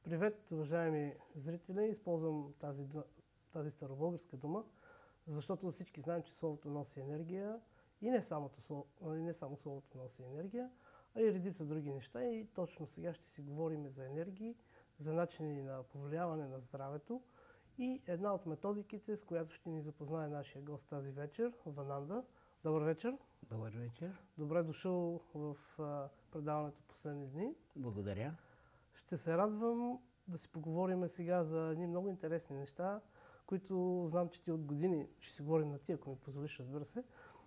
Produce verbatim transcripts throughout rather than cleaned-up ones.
Привет, уважаеми зрители! Използвам тази, тази старобългарска дума, защото всички знаем, че словото носи енергия и не само, и не само словото носи енергия, а и редица други неща. И точно сега ще си говорим за енергии, за начини на повлияване на здравето и една от методиките, с която ще ни запознае нашия гост тази вечер, Вананда. Добър вечер! Добър вечер! Добре дошъл в предаването Последни дни. Благодаря! Ще се радвам да си поговорим сега за едни много интересни неща, които знам, че ти от години, ще си говорим на ти, ако ми позволиш, разбира се.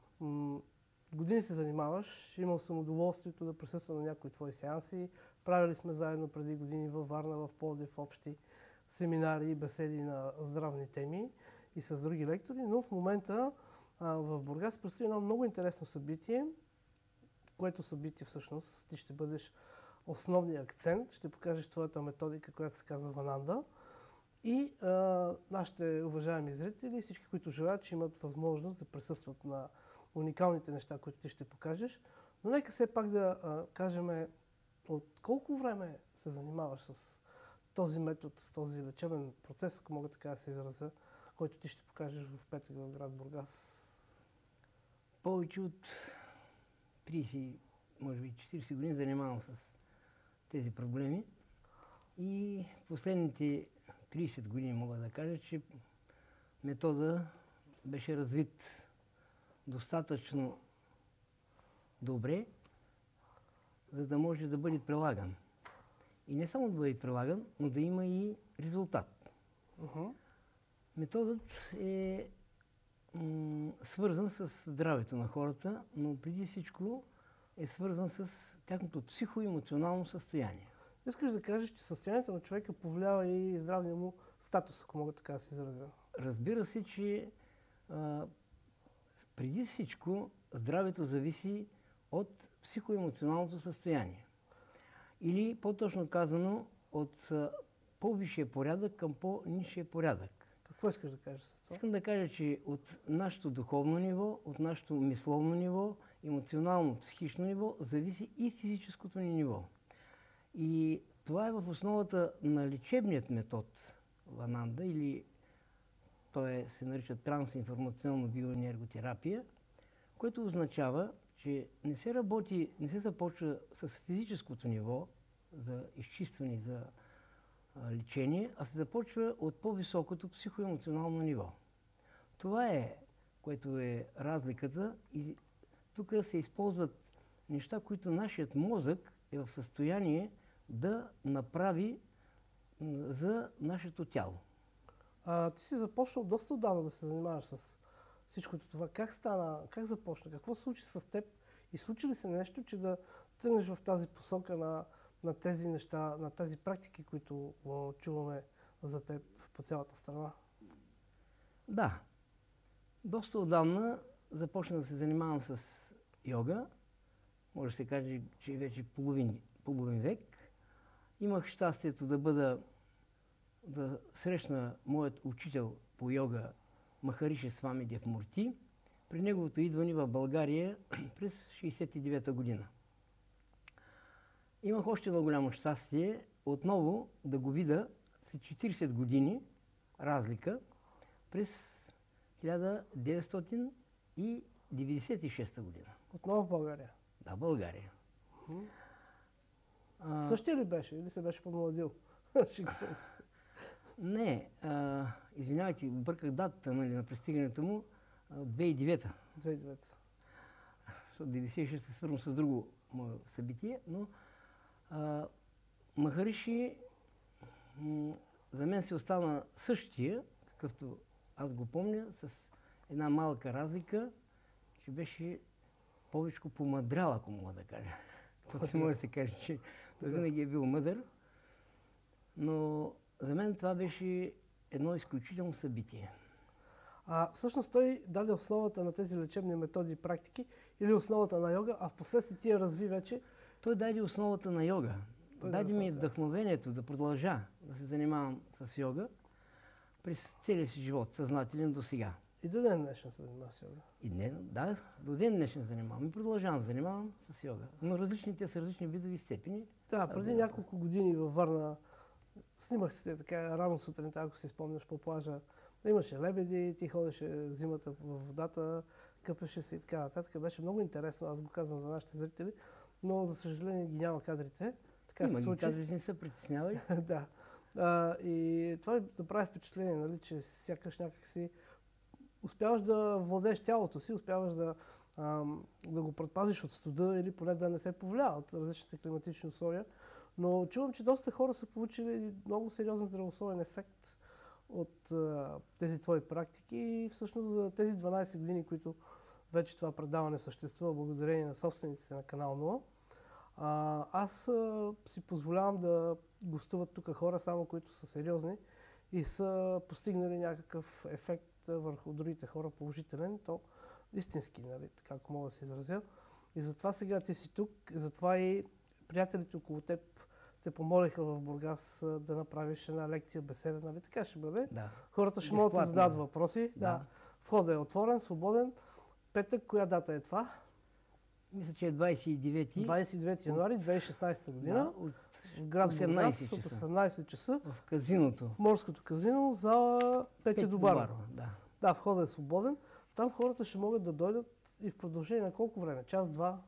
Години се занимаваш, имал съм удоволствието да присъствам на някои твои сеанси. Правили сме заедно преди години във Варна, в Пловдив, общи семинари и беседи на здравни теми и с други лектори, но в момента а, в Бургас предстои едно много интересно събитие, което събитие всъщност ти ще бъдеш основния акцент, ще покажеш твоята методика, която се казва Вананда. И а, нашите уважаеми зрители, всички, които желаят, ще имат възможност да присъстват на уникалните неща, които ти ще покажеш. Но нека все пак да а, кажем от колко време се занимаваш с този метод, с този лечебен процес, ако мога така да се изразя, който ти ще покажеш в петък в град Бургас. Повече от трийсет, може би четирийсет години занимавам с тези проблеми и последните трийсет години мога да кажа, че метода беше развит достатъчно добре, за да може да бъде прилаган. И не само да бъде прилаган, но да има и резултат. Uh-huh. Методът е м- свързан с здравето на хората, но преди всичко е свързан с тяхното психоемоционално състояние. Искаш да кажеш, че състоянието на човека повлиява и здравния му статус, ако мога така да се изразя? Разбира се, че а, преди всичко здравето зависи от психоемоционалното състояние. Или по-точно казано, от а, по-висшия порядък към по-нисшия порядък. Какво искаш да кажеш с това? Искам да кажа, че от нашето духовно ниво, от нашето мисловно ниво, емоционално, психично ниво, зависи и физическото ни ниво. И това е в основата на лечебният метод Вананда, или той се нарича трансинформационна биоенерготерапия, което означава, че не се работи, не се започва с физическото ниво за изчистване, за лечение, а се започва от по-високото психоемоционално ниво. Това е, което е разликата, и тук се използват неща, които нашият мозък е в състояние да направи за нашето тяло. А, ти си започнал доста отдавна да се занимаваш с всичкото това. Как стана, как започна, какво се случи с теб и случи ли се нещо, че да тръгнеш в тази посока на на тези неща, на тези практики, които чуваме за теб по цялата страна? Да. Доста отдавна започна да се занимавам с йога. Може да се каже, че вече половин, половин век. Имах щастието да бъда, да срещна моят учител по йога Махариши Свами Девмурти при неговото идване в България през шейсет и девета година. Имах още едно голямо щастие отново да го видя след четирийсет години разлика през хиляда деветстотин деветдесет и шеста година. Отново в България? Да, България. Hmm. А... Същия ли беше или се беше помладил? Не, а, извинявайте, обърках датата, нали, на пристигането му, две хиляди и девета. две хиляди и девета. Защото деветдесет и шеста се свързвам с друго мое събитие, но а, Махариши м- за мен се остана същия, какъвто аз го помня, с една малка разлика, че беше повече помъдрял, ако мога да кажа. Каквото се може да се каже, че той винаги е бил мъдър. Но за мен това беше едно изключително събитие. А всъщност той даде основата на тези лечебни методи и практики или основата на йога, а в последствие ти я разви вече? Той даде основата на йога. Той даде ми вдъхновението да продължа да се занимавам с йога през целия си живот, съзнателен до сега. И до ден днешен се занимавам с йога? И днен, да, до ден днешен се занимавам и продължавам да занимавам с йога. Но различните са различни видови степени. Да, преди няколко години във Варна Снимах се така рано сутринта, ако си спомняш, по плажа. Имаше лебеди, ти ходеше зимата в водата, къпеше се и така нататък. Беше много интересно, аз го казвам за нашите зрители, но за съжаление ги няма кадрите. Така Има се ги случи. кадрите, не се притеснявай. Да. А, и това ми направи впечатление, нали, че сякаш някак си успяваш да владееш тялото си, успяваш да, а, да го предпазиш от студа или поне да не се повлиява от различните климатични условия. Но чувам, че доста хора са получили много сериозен здравословен ефект от а, тези твои практики и всъщност за тези дванайсет години, които вече това предаване съществува благодарение на собствениците на канал нула, а, аз а, си позволявам да гостуват тук хора, само които са сериозни и са постигнали някакъв ефект върху другите хора, положителен, то истински, нали, така ако мога да се изразя. И затова сега ти си тук, и затова и приятелите около теб те помолиха в Бургас да направиш една лекция, беседа, нали така ще бъде. Да. Хората ще могат да зададат въпроси. Да. Да. Входът е отворен, свободен. Петък, коя дата е това? Мисля, че е двайсет и девети. двайсет и девети януари две хиляди и шестнадесета година. Да, от в град Бургас от часа. осемнадесет часа. В казиното. В морското казино, зала Петя Добарова. Да. Да, входът е свободен. Там хората ще могат да дойдат и в продължение на колко време? Час, два?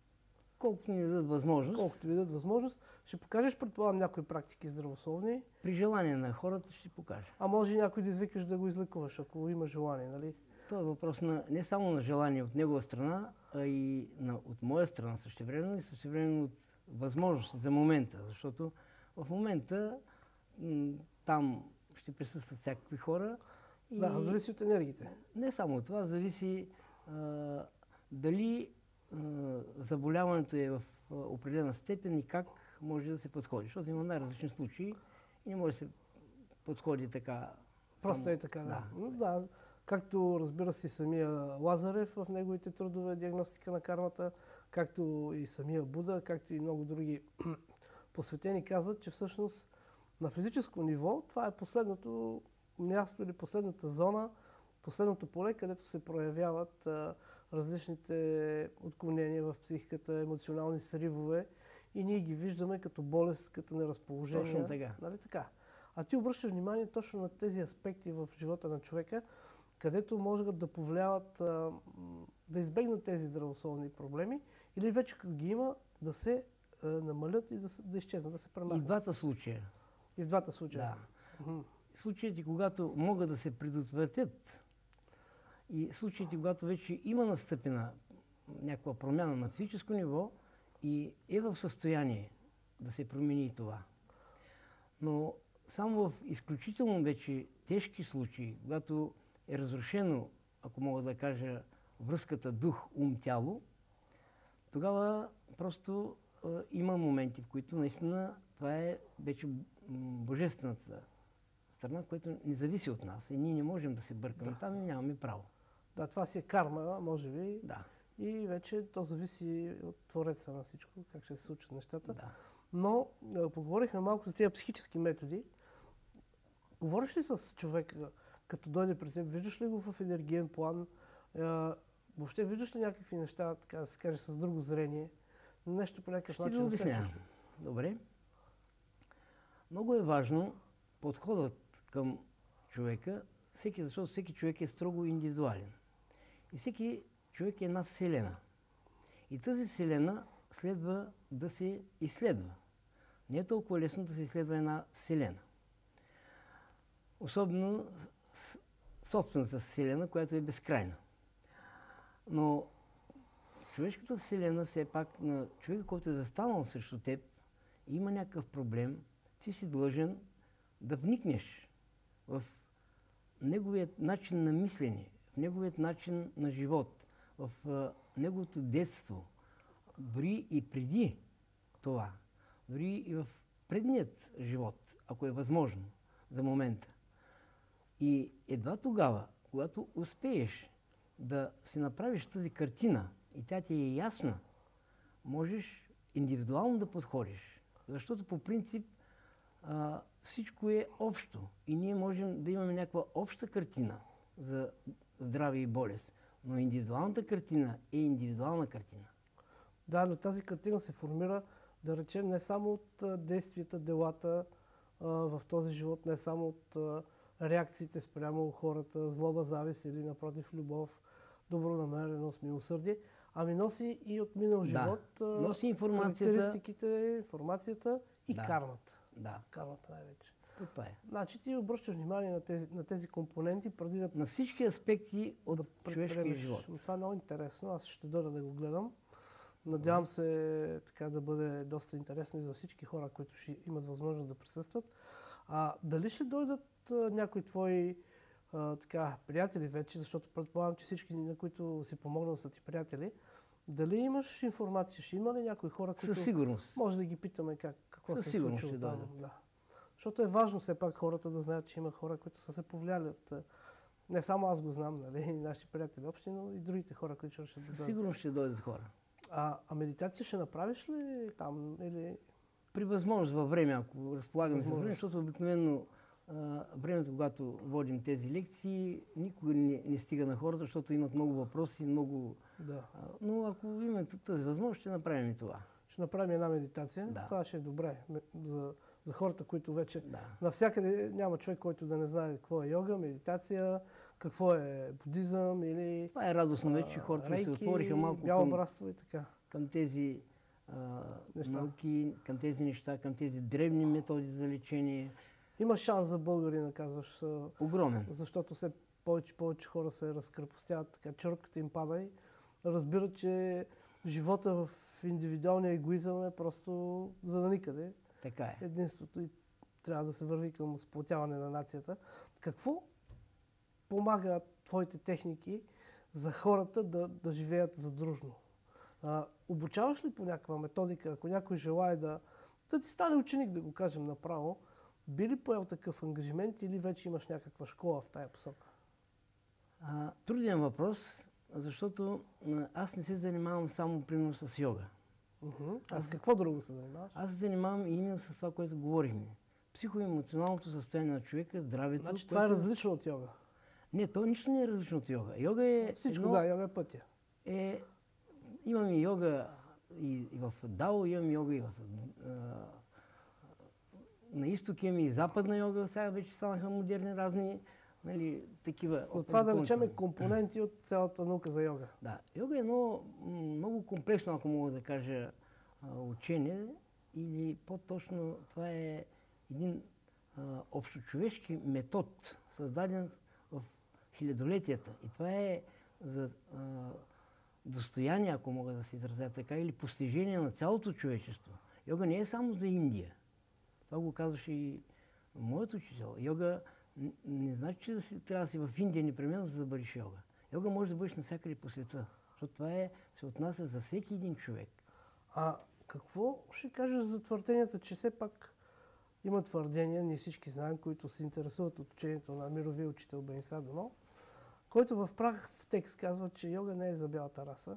Колкото ни дадат възможност. Колкото ви дадат възможност. Ще покажеш, предполагам, някои практики здравословни. При желание на хората ще покажа. А може и някой да извикаш да го излекуваш, ако има желание, нали? Това е въпрос на, не само на желание от негова страна, а и на, от моя страна същевременно и същевременно от възможност за момента. Защото в момента м- там ще присъстват всякакви хора. И Да, зависи от енергиите. не само от това, зависи а, дали а, заболяването е в а, определена степен и как може да се подходи. Защото има най-различни случаи и не може да се подходи така. Просто само... е така, да. да. да. Както разбира се самия Лазарев в неговите трудове диагностика на кармата, както и самия Буда, както и много други посветени казват, че всъщност на физическо ниво това е последното място или последната зона, последното поле, където се проявяват а, различните отклонения в психиката, емоционални сривове и ние ги виждаме като болест, като неразположение. Точно така. Нали така? А ти обръщаш внимание точно на тези аспекти в живота на човека, където могат да повлияват, а, да избегнат тези здравословни проблеми или вече като ги има, да се а, намалят и да, да изчезнат, да се премахнат. И в двата случая. И в двата случая. Да. Случаите, когато могат да се предотвратят и случаите, когато вече има настъпена някаква промяна на физическо ниво и е в състояние да се промени и това. Но само в изключително вече тежки случаи, когато е разрушено, ако мога да кажа, връзката дух-ум-тяло, тогава просто е, има моменти, в които наистина това е вече божествената страна, която не зависи от нас и ние не можем да се бъркаме да. Там и нямаме право. Да, това си е карма, може би. Да. И вече то зависи от Твореца на всичко, как ще се случат нещата. Да. Но а, поговорихме малко за тези психически методи. Говориш ли с човека, като дойде при теб, виждаш ли го в енергиен план? А, въобще виждаш ли някакви неща, така да се каже, с друго зрение? Нещо по някакъв Ще начин. ви обясня. Добре. Много е важно подходът към човека, всеки, защото всеки човек е строго индивидуален. И всеки човек е една вселена. И тази вселена следва да се изследва. Не е толкова лесно да се изследва една вселена. Особено собствената вселена, която е безкрайна. Но човешката вселена, все пак, на човека, който е застанал срещу теб и има някакъв проблем, ти си длъжен да вникнеш в неговият начин на мислене, в неговият начин на живот, в а, неговото детство, дори и преди това, дори и в предният живот, ако е възможно, за момента. И едва тогава, когато успееш да си направиш тази картина и тя ти е ясна, можеш индивидуално да подходиш. Защото по принцип а, всичко е общо и ние можем да имаме някаква обща картина за здраве и болест. Но индивидуалната картина е индивидуална картина. Да, но тази картина се формира, да речем, не само от действията, делата, а, в този живот, не само от а, реакциите спрямо хората, злоба, завист или напротив любов, добронамереност, милосърдие, ами носи и от минал Да. живот а, Носи информацията. характеристиките, информацията и Да. кармата. Да, Кармата най-вече. това е. Значи ти обръщаш внимание на тези, на тези компоненти преди да, На всички аспекти от да човешкия предприемеш. живот. Това е много интересно. Аз ще дойда да го гледам. Надявам се така да бъде доста интересно и за всички хора, които ще имат възможност да присъстват. А дали ще дойдат а, някои твои а, така, приятели вече, защото предполагам, че всички, на които си помогнал, са ти приятели. Дали имаш информация? Ще има ли някои хора, които Със сигурност. може да ги питаме как, какво Със се е сигурност случило ще там? дойдат. Да. Защото е важно все пак хората да знаят, че има хора, които са се повлияли от... а, Не само аз го знам, нали, и наши приятели общи, но и другите хора, които ще Със дойдат. сигурност ще дойдат хора. А, а медитация ще направиш ли там? Или... При възможност във време, ако разполагаме с време, Възможност. защото обикновено а, времето, когато водим тези лекции, никога не, не стига на хората, защото имат много въпроси, много... Да. А, но ако имаме тази възможност, ще направим и това. Ще направим една медитация. Да. Това ще е добре ме- за, за хората, които вече... Да. Навсякъде няма човек, който да не знае какво е йога, медитация, какво е будизъм или... Това е радостно вече, че а, хората рейки, се отвориха малко бяло към, братство и така. към тези а, Неща. науки, към тези неща, към тези древни методи за лечение. Има шанс за българина, казваш, а, Огромен. защото все повече и повече хора се разкрепостяват, така черпката им пада и разбират, че живота в индивидуалния егоизъм е просто за да никъде. Така е. Единството и трябва да се върви към сплотяване на нацията. Какво помага твоите техники за хората да, да живеят задружно? А, обучаваш ли по някаква методика, ако някой желае да, да ти стане ученик, да го кажем направо, би ли поел такъв ангажимент или вече имаш някаква школа в тая посока? А, труден въпрос, защото а, аз не се занимавам само примерно с йога. Уху. А с какво друго се занимаваш? Аз се занимавам и именно с това, което говорихме. Психоемоционалното състояние на човека, здравето. Значи това е което- различно от йога. Не, то нищо не е различно от йога. Йога е Всичко, едно- да, йога е пътя. е... Имаме йога и, и в Дао, имаме йога и в... А, на изток имаме и западна йога. Сега вече станаха модерни разни, нали, такива... Но това да допълнителни. речем е компоненти от цялата наука за йога. Да, йога е едно м, много комплексно, ако мога да кажа, а, учение, или по-точно това е един а, общочовешки метод, създаден в хилядолетията. И това е за а, достояние, ако мога да се изразя така, или постижение на цялото човечество. Йога не е само за Индия. Това го казваше и моят учител. Йога н- не значи, че да си, трябва да си в Индия непременно, за да бъдеш йога. Йога може да бъдеш навсякъде по света, защото това е, се отнася за всеки един човек. А какво ще кажеш за твърденията, че все пак има твърдения, ние всички знаем, които се интересуват от учението на мировия учител Бени Садоно, който в прах в текст казва, че йога не е за бялата раса.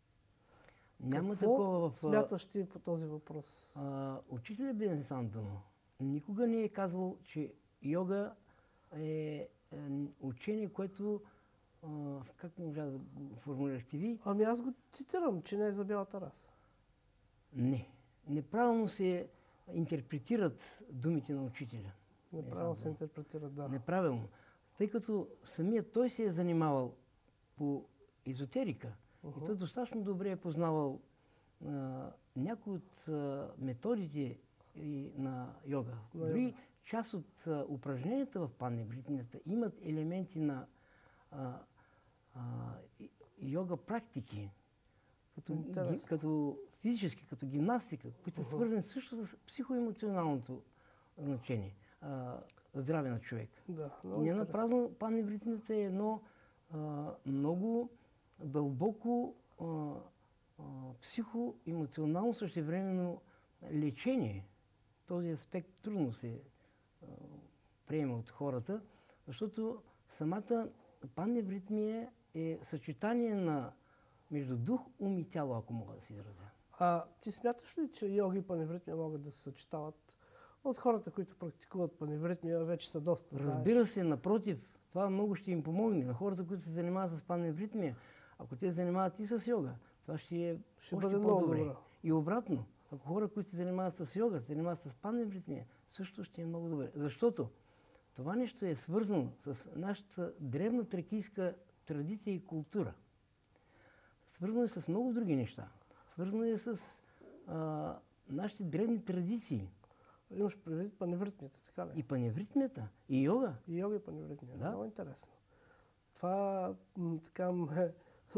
Няма Какво такова в... смяташ ти по този въпрос? А, учителя Бени Садоно никога не е казвал, че йога е, е учение, което... А, как можа да го формулирахте ви? Ами аз го цитирам, че не е за бялата раса. Не. Неправилно се интерпретират думите на учителя. Неправилно се знам, интерпретира, да. Неправилно. Тъй като самият той се е занимавал по езотерика Уху. и той достатъчно добре е познавал а, някои от а, методите и на йога. На Дори йога. част от а, упражненията в паневритмията имат елементи на а, а, и- йога практики, като, ги, Интересно. като физически, като гимнастика, които са Уху. свързани също с психоемоционалното значение, а, здраве на човек. Да, И много не интересно. напразно паневритмията е едно а, много дълбоко а, а, психоемоционално същевременно лечение. Този аспект трудно се а, приема от хората, защото самата паневритмия е съчетание на между дух, ум и тяло, ако мога да се изразя. А ти смяташ ли, че йога и паневритмия могат да се съчетават? От хората, които практикуват паневритмия, вече са доста. знаеш. Разбира се, напротив, това много ще им помогне на хората, които се занимават с паневритмия. Ако те се занимават и с йога, това ще е Ще още бъде много по-добре. добро. И обратно. ако хора, които се занимават с йога, се занимават с паневритмия, също ще е много добре. Защото това нещо е свързано с нашата древна тракийска традиция и култура. Свързано е с много други неща. Свързано е с а, нашите древни традиции. Имаш предвид паневритмията, така ли? И паневритмията, и йога. И йога и паневритмия. Да. Много интересно. Това м, така ме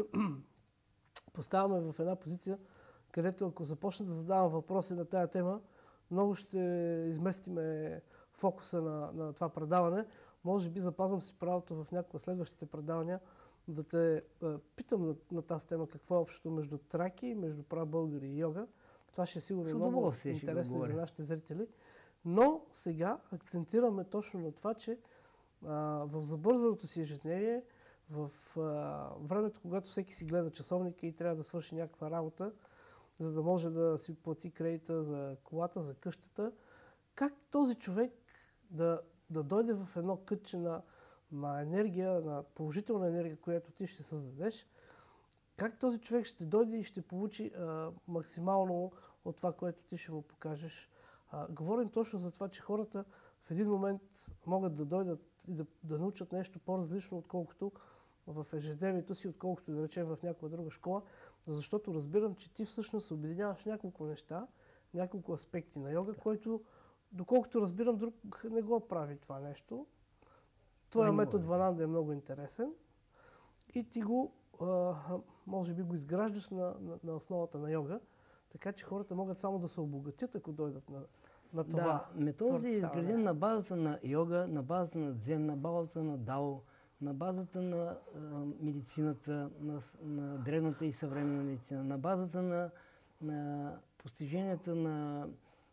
поставяме в една позиция, където ако започна да задавам въпроси на тая тема, много ще изместиме фокуса на, на това предаване. Може би запазвам си правото в някои следващите предавания да те а, питам на, на тази тема какво е общото между траки, между прабългари и йога. Това ще е сигурно много интересно за нашите зрители. Но сега акцентираме точно на това, че а, в забързаното си ежедневие, в а, времето, когато всеки си гледа часовника и трябва да свърши някаква работа, за да може да си плати кредита за колата, за къщата, как този човек да, да дойде в едно кътче на, на енергия, на положителна енергия, която ти ще създадеш, как този човек ще дойде и ще получи а, максимално от това, което ти ще му покажеш. А, говорим точно за това, че хората в един момент могат да дойдат и да, да научат нещо по-различно, отколкото в ежедневието си, отколкото да речем в някоя друга школа, защото разбирам, че ти всъщност обединяваш няколко неща, няколко аспекти на йога, който, доколкото разбирам, друг не го прави това нещо. Твоя метод Вананда е много интересен и ти го, а, може би го изграждаш на, на, на основата на йога, така че хората могат само да се обогатят, ако дойдат на, на това. Да, методът е изграден на базата на йога, на базата на дзен, на базата на дао, на базата на а, медицината, на, на древната и съвременна медицина, на базата на, на постиженията на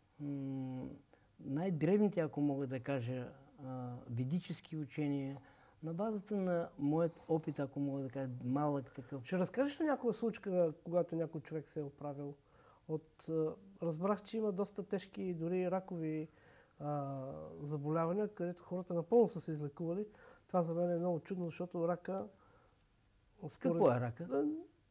м, най-древните, ако мога да кажа, а, ведически учения, на базата на моят опит, ако мога да кажа, малък такъв. Ще разкажеш ли някоя случка, когато някой човек се е оправил? От, разбрах, че има доста тежки, дори ракови а, заболявания, където хората напълно са се излекували. Това за мен е много чудно, защото рака... Според... Какво е рака?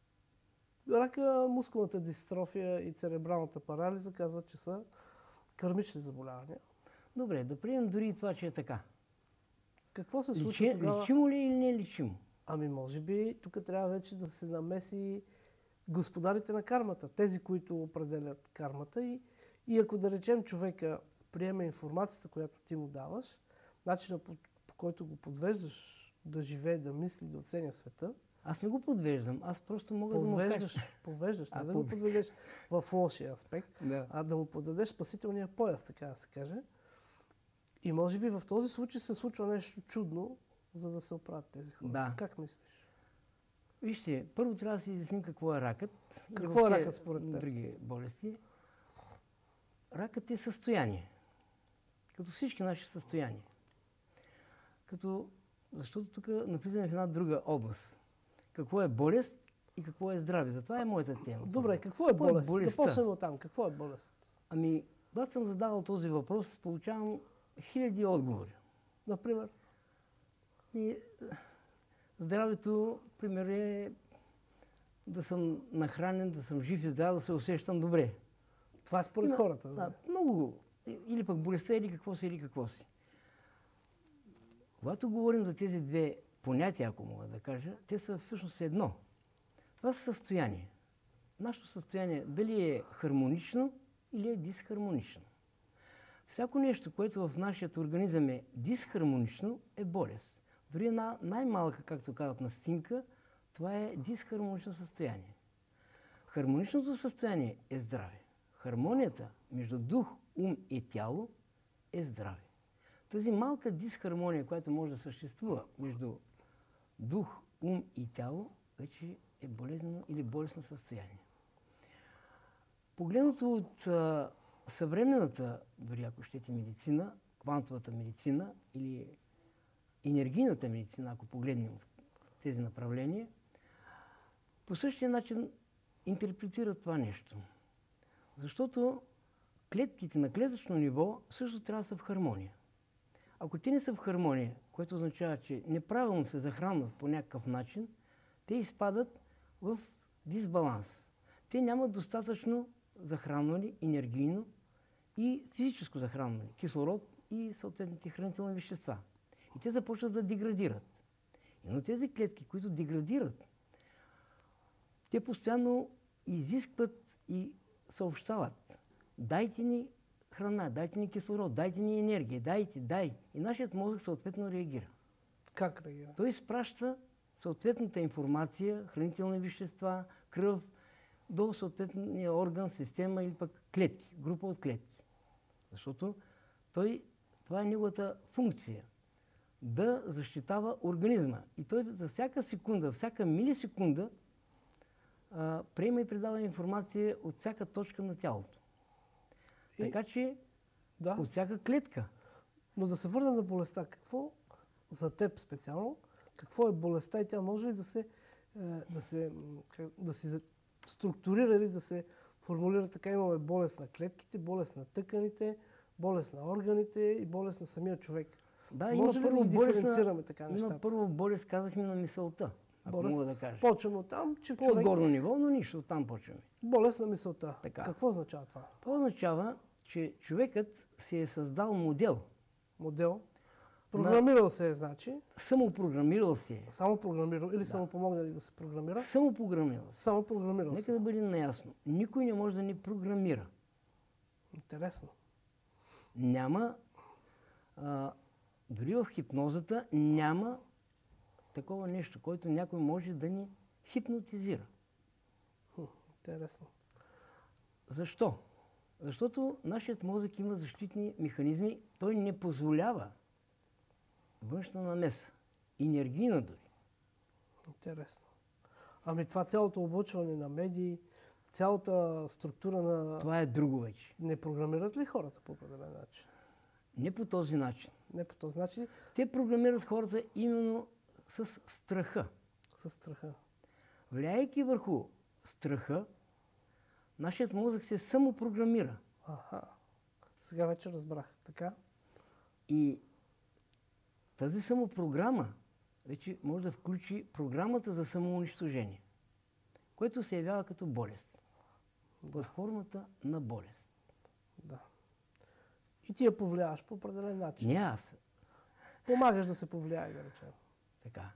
Рака, мускулната дистрофия и церебралната парализа казват, че са кърмични заболявания. Добре, да приемем дори и това, че е така. Какво се случва Личи, тогава? Личимо ли или не е личимо? Ами може би тук трябва вече да се намеси господарите на кармата, тези, които определят кармата и, и ако да речем човека приеме информацията, която ти му даваш, начина по, по който го подвеждаш да живее, да мисли, да оценя света. Аз не го подвеждам, аз просто мога подвеждаш, да му кажа. Повеждаш, не а, да по... го подведеш в лошия аспект, да. а да му подадеш спасителния пояс, така да се каже. И може би в този случай се случва нещо чудно, за да се оправят тези хора. Да. Как мислиш? Вижте, първо трябва да си изясним какво е ракът. Какво е ракът според теб? Други болести. Ракът е състояние. Като всички наши състояния. Като, защото тук навлизаме в една друга област. Какво е болест и какво е здраве. Затова е моята тема. Добре, какво е болест? Е да почнем от там. Какво е болест? Ами, когато съм задавал този въпрос, получавам хиляди отговори. Например? И, здравето, пример е да съм нахранен, да съм жив и здрав, да се усещам добре. Това е според да, хората. Да, да, много. Или пък болестта, или какво си, или какво си. Когато говорим за тези две понятия, ако мога да кажа, те са всъщност едно. Това са състояние. Нашето състояние дали е хармонично или е дисхармонично. Всяко нещо, което в нашия организъм е дисхармонично, е болест. Дори една най-малка, както казват, настинка, това е дисхармонично състояние. Хармоничното състояние е здраве. Хармонията между дух, ум и тяло е здраве. Тази малка дисхармония, която може да съществува между дух, ум и тяло, вече е болезнено или болестно състояние. Погледнато от а, съвременната, дори ако щете, медицина, квантовата медицина или енергийната медицина, ако погледнем в тези направления, по същия начин интерпретират това нещо. Защото клетките на клетъчно ниво също трябва да са в хармония. Ако те не са в хармония, което означава, че неправилно се захранват по някакъв начин, те изпадат в дисбаланс. Те нямат достатъчно захранване, енергийно и физическо захранване, кислород и съответните хранителни вещества. И те започват да деградират. Но тези клетки, които деградират, те постоянно изискват и съобщават: дайте ни храна, дайте ни кислород, дайте ни енергия, дайте, дай. И нашият мозък съответно реагира. Как реагира? Той изпраща съответната информация, хранителни вещества, кръв до съответния орган, система или пък клетки, група от клетки. Защото той, това е неговата функция – да защитава организма. И той за всяка секунда, всяка милисекунда а, приема и предава информация от всяка точка на тялото. И... Така че Да. от всяка клетка. Но да се върнем на болестта. Какво за теб специално, какво е болестта и тя може ли да се, е, да се, да се структурира или да се формулира така? Имаме болест на клетките, болест на тъканите, болест на органите и болест на самия човек. Да, може има ли първо да ги болест диференцираме на, така има нещата? първо болест, казахме, на мисълта, ако Болест. мога да кажа. Почваме от там, че човек... По-отгорно ниво, но нищо, оттам почваме. Болест на мисълта. Така. Какво означава това? Това означава, че човекът си е създал модел. Модел. Програмирал се е, значи. Самопрограмирал се е. Само програмирал или да. Само помогнали да се програмира? Самопрограмирал се. Само програмирал Нека се. да бъдем наясно. Никой не може да ни програмира. Интересно. Няма, а, дори в хипнозата няма такова нещо, което някой може да ни хипнотизира. Хм, интересно. Защо? Защото нашият мозък има защитни механизми. Той не позволява външна намеса. Енергийна дори. Интересно. Ами това цялото облъчване на медии, цялата структура на... Това е друго вече. Не програмират ли хората по определен начин? Не по този начин. Не по този начин. Те програмират хората именно с страха. С страха. Влияйки върху страха, нашият мозък се самопрограмира. Аха. Сега вече разбрах. Така? И тази самопрограма вече може да включи програмата за самоунищожение, което се явява като болест. Под формата на болест. Да. И ти я повлияваш по определен начин. Не аз. Помагаш да се повлияе, да речем. Така.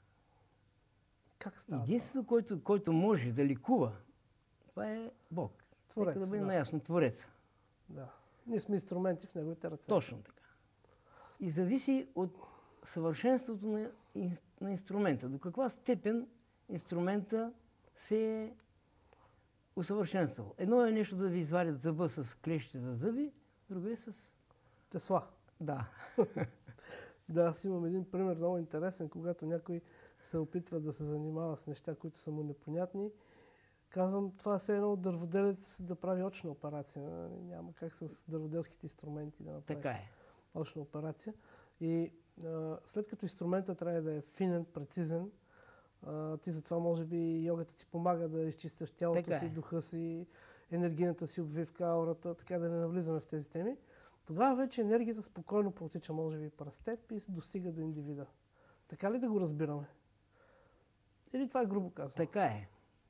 Как става Единството, който, който може да ликува, това е Бог. Творец, Нека да бъде да. наясно, Творец. Да. Ние сме инструменти в неговите ръце. Точно така. И зависи от съвършенството на, ин, на инструмента. До каква степен инструмента се е усъвършенствал. Едно е нещо да ви извадят зъба с клещи за зъби, друго е с... Тесла. Да. Да, аз имам един пример много интересен, когато някой се опитва да се занимава с неща, които са му непонятни. Казвам, това е едно от дърводелец да прави очна операция. Няма как с дърводелските инструменти да направиш Така е. очна операция. И а, след като инструментът трябва да е финен, прецизен, а, ти затова може би йогата ти помага да изчистиш тялото Така си, е. духа си, енергийната си обвивка, аурата, така да не навлизаме в тези теми. Тогава вече енергията спокойно протича, може би, през теб и достига до индивида. Така ли да го разбираме? Или това е грубо казано? Така е.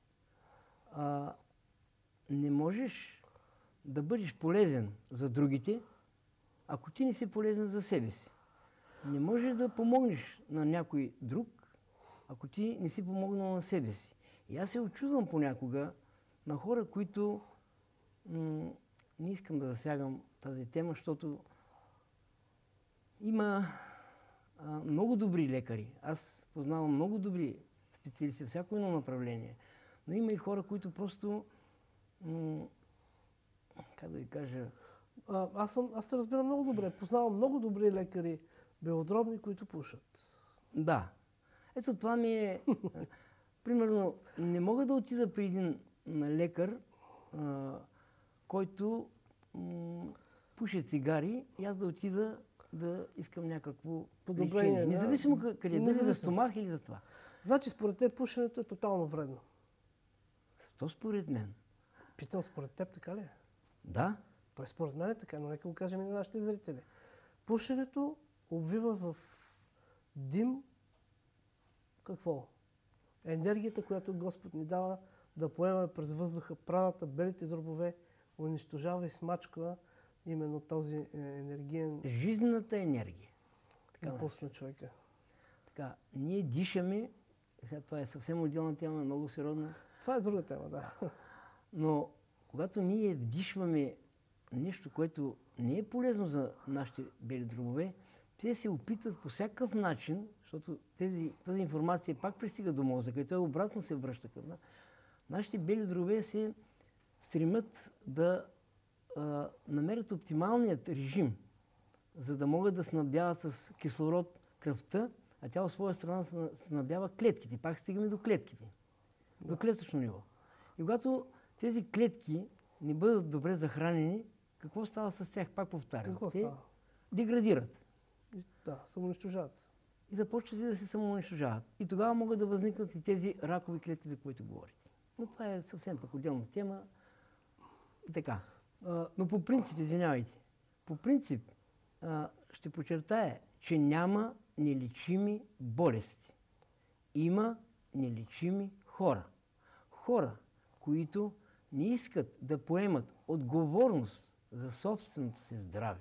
А, не можеш да бъдеш полезен за другите, ако ти не си полезен за себе си. Не можеш да помогнеш на някой друг, ако ти не си помогнал на себе си. И аз се очудвам понякога на хора, които... М- не искам да засягам тази тема, защото има а, много добри лекари. Аз познавам много добри специалисти в всяко едно направление. Но има и хора, които просто... М- как да ви кажа... А, аз, съм, аз те разбирам много добре. Познавам много добри лекари, белодробни, които пушат. Да. Ето това ми е... Примерно, не мога да отида при един лекар, а, който м- пуше цигари и аз да отида да искам някакво подобрение. лечение. Независимо Да. къде, дали за стомах или за това. Значи според теб пушенето е тотално вредно. То според мен. Питам, според теб така ли е? Да. Той според мен е така, но нека го кажем и на нашите зрители. Пушенето обвива в дим какво? Енергията, която Господ ни дава да поемаме през въздуха праната, белите дробове, унищожава и смачква именно този е, енергиен Жизнената енергия. Така, импулс на човека. така, ние дишаме, сега това е съвсем отделна тема, много сериозна, Това е друга тема, да. но когато ние вдишваме нещо, което не е полезно за нашите бели дробове, те се опитват по всякакъв начин, защото тези, тази информация пак пристига до мозъка и той обратно се връща към нас. Нашите бели дробове се стремят да а, намерят оптималният режим, за да могат да снабдяват с кислород кръвта, а тя от своя страна снабдява клетките. Пак стигаме до клетките, да. До клетъчно ниво. И когато тези клетки не бъдат добре захранени, какво става с тях? Пак повтарям. Какво Те става? деградират. И, да, самоунищожават се. И започват да се самоунищожават. И тогава могат да възникнат и тези ракови клетки, за които говорите. Но това е съвсем пък отделна тема. И така. А, но по принцип, извинявайте, по принцип а, ще подчертая, че няма нелечими болести. Има нелечими хора. Хора, които не искат да поемат отговорност за собственото си здраве.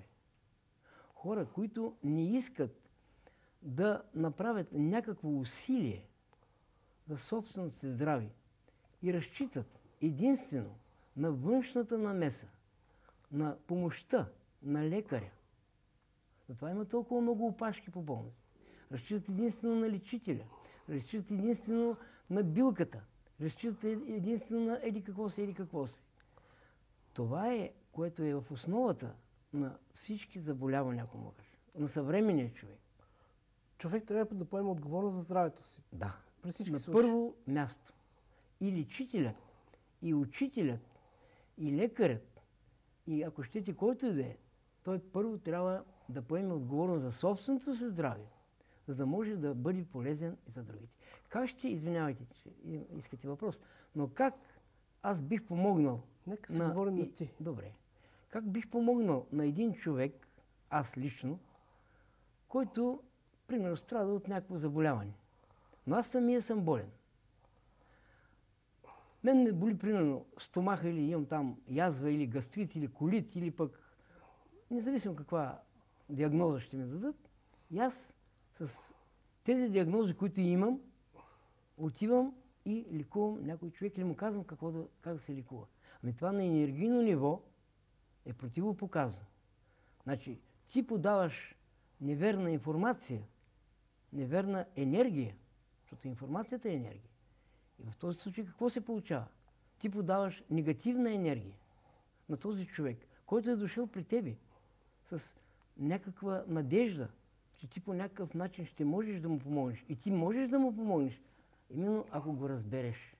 Хора, които не искат да направят някакво усилие за собственото си здраве и разчитат единствено на външната намеса, на помощта на лекаря. Затова има толкова много опашки по болници. Разчитат единствено на лечителя, разчитат единствено на билката, разчитат единствено на еди какво си, еди какво си. Това е, което е в основата на всички заболявания, ако мога, на съвременния човек. Човек трябва да поема отговорност за здравето си. Да. При всички на случаи. първо място. И лечителят, и учителят, и лекарят, и ако щете който и да е, той първо трябва да поеме отговорност за собственото си здраве, за да може да бъде полезен и за другите. Как ще, извинявайте, че искате въпрос, но как аз бих помогнал Нека се на... говорим и... на ти. Добре. Как бих помогнал на един човек, аз лично, който, примерно, страда от някакво заболяване. Но аз самия съм болен. Мен ме боли, примерно, стомаха или имам там язва, или гастрит, или колит, или пък независимо каква диагноза ще ми дадат. И аз с тези диагнози, които имам, отивам и лекувам някой човек или му казвам какво да, как да се лекува. Ами това на енергийно ниво е противопоказано. Значи, ти подаваш неверна информация, неверна енергия, защото информацията е енергия. И в този случай какво се получава? Ти подаваш негативна енергия на този човек, който е дошъл при тебе с някаква надежда, че ти по някакъв начин ще можеш да му помогнеш. И ти можеш да му помогнеш, именно ако го разбереш.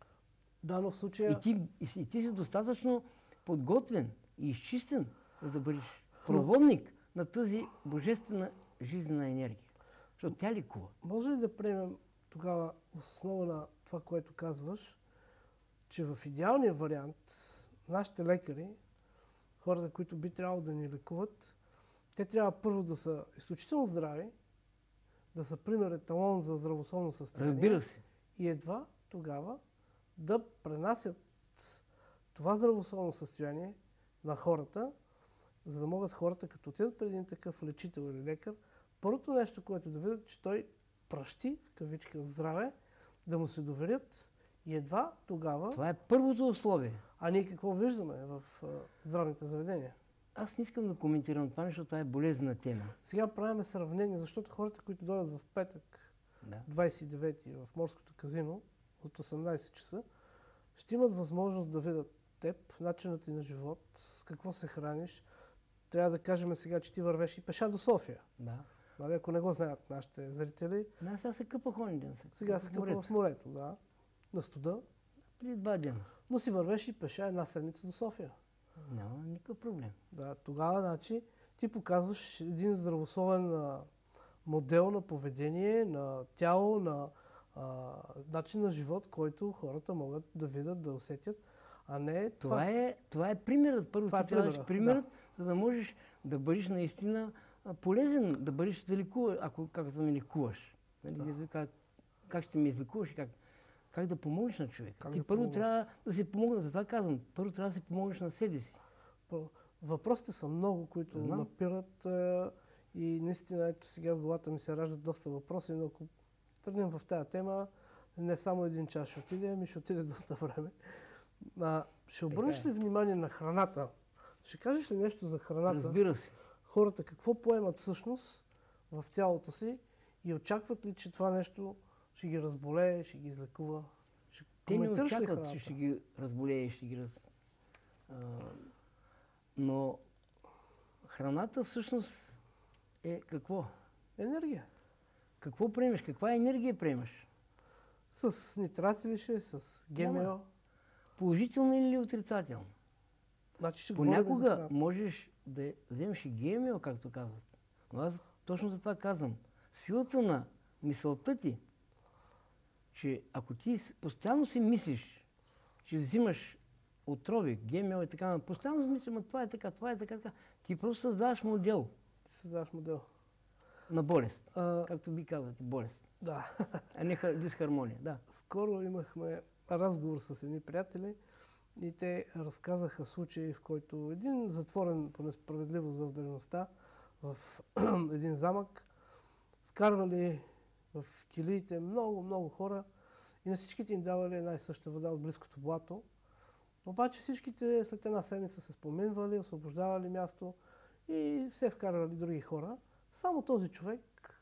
Да, но в случая... И ти, и, и ти си достатъчно подготвен и изчистен, за да бъдеш проводник на тази божествена жизнена енергия. Защото тя ликува. Може ли да приемем тогава в основа на това, което казваш, че в идеалния вариант нашите лекари, хората, които би трябвало да ни лекуват, те трябва първо да са изключително здрави, да са пример еталон за здравословно състояние. Разбира се. И едва тогава да пренасят това здравословно състояние на хората, за да могат хората, като отидат при един такъв лечител или лекар, първото нещо, което да видят, че той пращи, в кавичка, здраве, да му се доверят и едва тогава... Това е първото условие. А ние какво виждаме в а, здравните заведения? Аз не искам да коментирам това, защото това е болезнена тема. Сега правим сравнение, защото хората, които дойдат в петък, Да. двадесет и девети в Морското казино, от осемнадесет часа, ще имат възможност да видят теб, начинът ти на живот, с какво се храниш. Трябва да кажем сега, че ти вървеш и пеша до София. Да. Нали, ако не го знаят нашите зрители. Да, сега се къпах онен ден. Сега се къпа в морето, да. На студа. Преди два дена. Но си вървеш и пеша една седмица до София. Няма никакъв проблем. Да, тогава, значи, ти показваш един здравословен а, модел на поведение, на тяло, на а, начин на живот, който хората могат да видят, да усетят, а не това. Това е, това е примерът. Първо Това ти е трябваш примерът, примерът, да. за да можеш да бъдеш наистина а, полезен, да бъдеш да лекуваш, ако как да ме лекуваш. Нали, Да. как, как ще ме излекуваш и как. как да помогнеш на човека. Как Ти да първо помогнеш? трябва да си помогнеш, затова казвам, първо трябва да си помогнеш на себе си. Първо, въпросите са много, които Знам. напират е, и наистина ето сега в главата ми се раждат доста въпроси, но ако тръгнем в тази тема, не само един час ще отиде, ами ще отиде доста време. А, ще обърнеш Така е. ли внимание на храната? Ще кажеш ли нещо за храната? Разбира се. Хората какво поемат всъщност в тялото си и очакват ли, че това нещо ще ги разболее, ще ги излекува? Ще Те не коментираш ли очакват, храната? че ще ги разболее, ще ги раз... А, но храната всъщност е какво? Енергия. Какво приемаш? Каква енергия приемаш? С нитрати ли ще е, с ГМО? Няма. Положителна или отрицателна? Значи ще говорим за Понякога храната. можеш да вземеш и ГМО, както казват. Но аз точно за това казвам. Силата на мисълта ти, че ако ти с- постоянно си мислиш, че взимаш отрови, ГМО и така, нататък, постоянно си мислиш, ама това е така, това е така, така, ти просто създаваш модел Ти създаваш модел. на болест. А, Както ви казвате, болест. да. А не хар- дисхармония, да. Скоро имахме разговор с едни приятели и те разказаха случаи, в който един затворен по несправедливост в древността, в един замък, вкарвали в килиите много, много хора и на всичките им давали една и съща вода от близкото блато. Обаче всичките след една седмица се споменвали, освобождавали място и все вкарвали други хора. Само този човек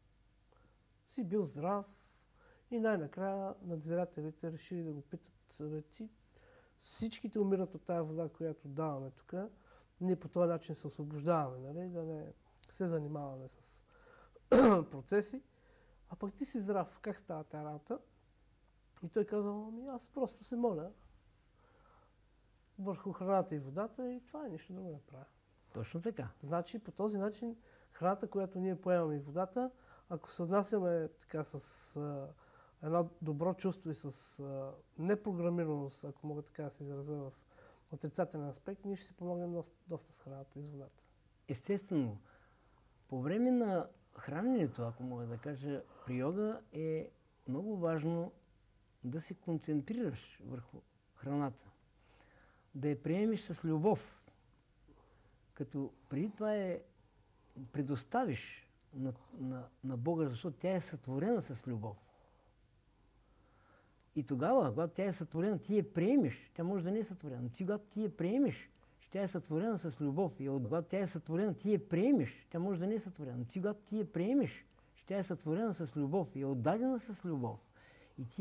си бил здрав и най-накрая надзирателите решили да го питат: "Бе, ти всичките умират от тая вода, която даваме тук. Ние по този начин се освобождаваме, нали? Да не се занимаваме с процеси. А пък ти си здрав. Как става тази работа?" И той казал: "Ами аз просто се моля върху храната и водата и това е, нищо друго не правя." Точно така. Значи по този начин храната, която ние поемаме и водата, ако се отнасяме така с а, едно добро чувство и с а, непрограмираност, ако мога така да се изразя в отрицателен аспект, ние ще си помогнем доста, доста с храната и с водата. Естествено, по време на храненето, ако мога да кажа, при йога е много важно да се концентрираш върху храната. Да я приемеш с любов. Като преди това е предоставиш на, на, на Бога, защото тя е сътворена с любов. И тогава, когато тя е сътворена, ти я приемеш. Тя може да не е сътворена, но ти, когато ти я приемеш, че тя е сътворена с любов. И от когато тя е сътворена, ти я приемеш. Тя може да не е сътворена, но ти, когато ти я приемеш, че тя е сътворена с любов и е отдадена с любов,